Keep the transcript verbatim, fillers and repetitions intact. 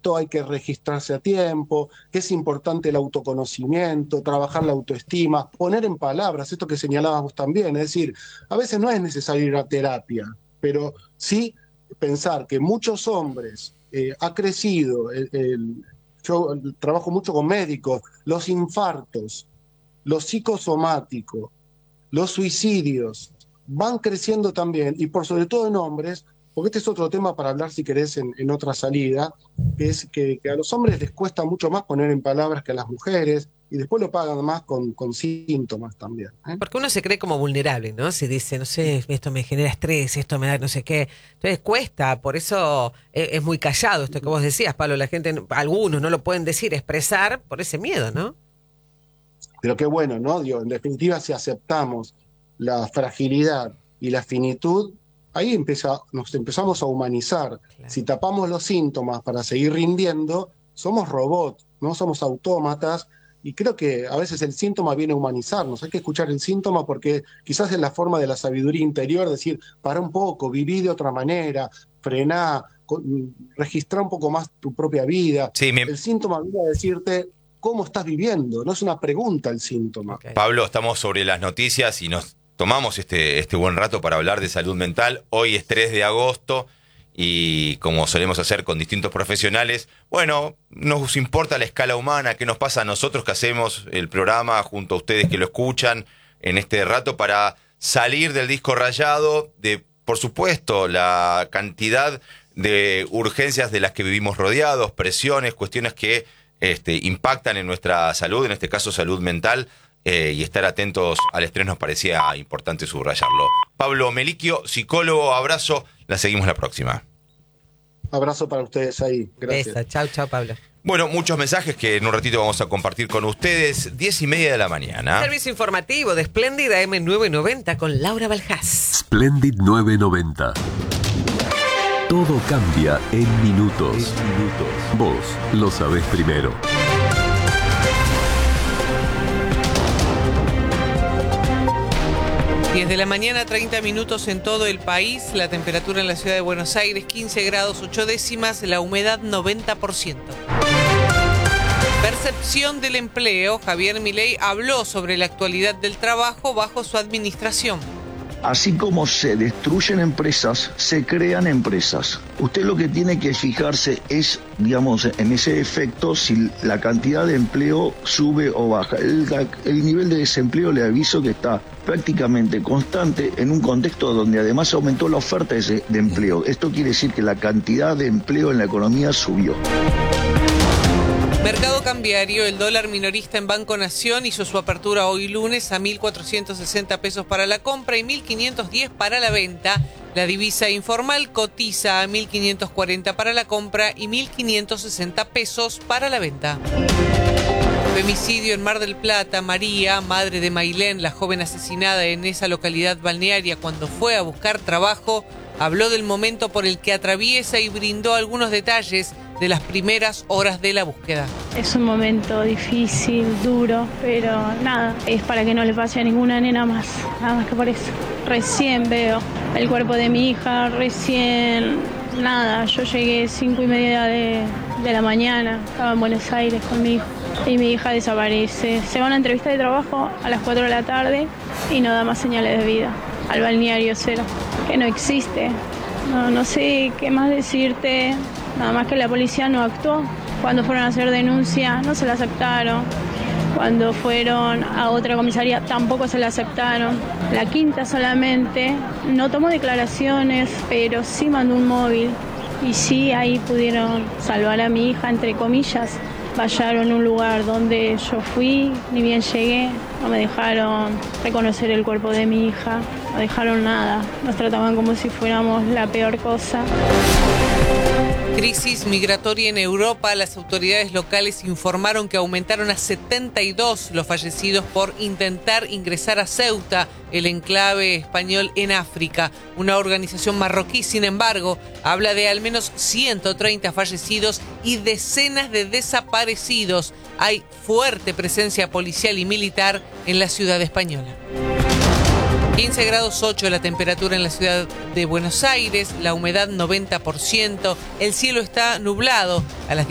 esto, hay que registrarse a tiempo, que es importante el autoconocimiento, trabajar la autoestima, poner en palabras esto que señalábamos también, es decir, a veces no es necesario ir a terapia, pero sí pensar que muchos hombres eh, ha crecido, el, el, yo trabajo mucho con médicos, los infartos, los psicosomáticos, los suicidios van creciendo también, y por sobre todo en hombres, porque este es otro tema para hablar si querés en, en otra salida, que es que, que a los hombres les cuesta mucho más poner en palabras que a las mujeres, y después lo pagan más con, con síntomas también, ¿eh? Porque uno se cree como vulnerable, ¿no? Se dice, no sé, esto me genera estrés, esto me da no sé qué. Entonces cuesta, por eso es, es muy callado esto que vos decías, Pablo. La gente, algunos no lo pueden decir, expresar por ese miedo, ¿no? Pero qué bueno, ¿no? Digo, en definitiva, si aceptamos la fragilidad y la finitud, ahí empieza, nos empezamos a humanizar. Claro. Si tapamos los síntomas para seguir rindiendo, somos robots, no somos autómatas, y creo que a veces el síntoma viene a humanizarnos. Hay que escuchar el síntoma porque quizás es la forma de la sabiduría interior, decir, para un poco, viví de otra manera, frená, registrá un poco más tu propia vida. Sí, me... El síntoma viene a decirte cómo estás viviendo, no es una pregunta el síntoma. Okay. Pablo, estamos sobre las noticias y nos tomamos este, este buen rato para hablar de salud mental. Hoy es tres de agosto y como solemos hacer con distintos profesionales, bueno, nos importa la escala humana, qué nos pasa a nosotros que hacemos el programa junto a ustedes que lo escuchan en este rato para salir del disco rayado de, por supuesto, la cantidad de urgencias de las que vivimos rodeados, presiones, cuestiones que Este, impactan en nuestra salud, en este caso salud mental, eh, y estar atentos al estrés nos parecía importante subrayarlo. Pablo Melicchio, psicólogo, abrazo, la seguimos la próxima. Abrazo para ustedes ahí, gracias. Besa. Chau, chau, Pablo. Bueno, muchos mensajes que en un ratito vamos a compartir con ustedes. Diez y media de la mañana. Servicio informativo de Splendid A M nueve noventa con Laura Baljás. Splendid nueve noventa. Todo cambia en minutos. En minutos. Vos lo sabés primero. diez de la mañana, treinta minutos en todo el país. La temperatura en la ciudad de Buenos Aires, quince grados ocho décimas. La humedad, noventa por ciento. Percepción del empleo. Javier Milei habló sobre la actualidad del trabajo bajo su administración. Así como se destruyen empresas, se crean empresas. Usted lo que tiene que fijarse es, digamos, en ese efecto, si la cantidad de empleo sube o baja. El, el nivel de desempleo, le aviso que está prácticamente constante en un contexto donde además aumentó la oferta de, de empleo. Esto quiere decir que la cantidad de empleo en la economía subió. Mercado cambiario, el dólar minorista en Banco Nación hizo su apertura hoy lunes a mil cuatrocientos sesenta pesos para la compra y mil quinientos diez para la venta. La divisa informal cotiza a mil quinientos cuarenta para la compra y mil quinientos sesenta pesos para la venta. Femicidio en Mar del Plata. María, madre de Mailén, la joven asesinada en esa localidad balnearia cuando fue a buscar trabajo, habló del momento por el que atraviesa y brindó algunos detalles de las primeras horas de la búsqueda. Es un momento difícil, duro, pero nada, es para que no le pase a ninguna nena más, nada más que por eso. Recién veo el cuerpo de mi hija, recién, nada, yo llegué cinco y media de, de la mañana, estaba en Buenos Aires con mi hijo y mi hija desaparece. Se va a una entrevista de trabajo a las cuatro de la tarde y no da más señales de vida. Al balneario cero, que no existe. No, no sé qué más decirte. Nada más que la policía no actuó. Cuando fueron a hacer denuncia, no se la aceptaron. Cuando fueron a otra comisaría, tampoco se la aceptaron. La quinta solamente no tomó declaraciones, pero sí mandó un móvil. Y sí, ahí pudieron salvar a mi hija, entre comillas. Vallaron a un lugar donde yo fui, ni bien llegué, no me dejaron reconocer el cuerpo de mi hija, no dejaron nada. Nos trataban como si fuéramos la peor cosa. Crisis migratoria en Europa. Las autoridades locales informaron que aumentaron a setenta y dos los fallecidos por intentar ingresar a Ceuta, el enclave español en África. Una organización marroquí, sin embargo, habla de al menos ciento treinta fallecidos y decenas de desaparecidos. Hay fuerte presencia policial y militar en la ciudad española. quince grados ocho la temperatura en la ciudad de Buenos Aires, la humedad noventa por ciento, el cielo está nublado. A las